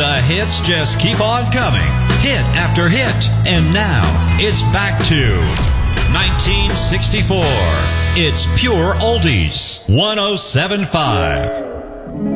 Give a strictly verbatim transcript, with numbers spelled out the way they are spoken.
The hits just keep on coming, hit after hit. And now, it's back to nineteen sixty-four. It's Pure Oldies, one oh seven point five.